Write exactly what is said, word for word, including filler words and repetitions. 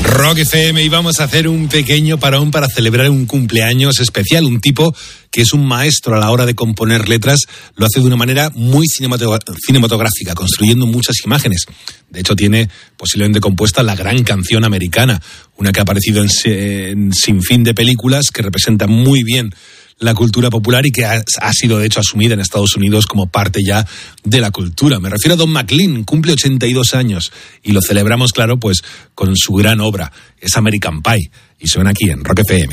Rock F M, y vamos a hacer un pequeño parón para celebrar un cumpleaños especial. Un tipo que es un maestro a la hora de componer letras, lo hace de una manera muy cinematográfica, construyendo muchas imágenes. De hecho, tiene posiblemente compuesta la gran canción americana, una que ha aparecido en, en sinfín de películas, que representa muy bien la cultura popular y que ha, ha sido de hecho asumida en Estados Unidos como parte ya de la cultura. Me refiero a Don McLean, cumple ochenta y dos años y lo celebramos, claro, pues con su gran obra, es American Pie, y suena aquí en Rock F M.